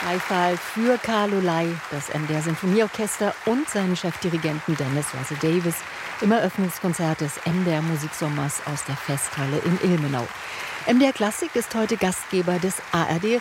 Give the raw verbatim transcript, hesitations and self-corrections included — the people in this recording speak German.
Beifall für Carlo Ley, das M D R Sinfonieorchester und seinen Chefdirigenten Dennis Russell Davis im Eröffnungskonzert des M D R Musiksommers aus der Festhalle in Ilmenau. M D R Klassik ist heute Gastgeber des A R D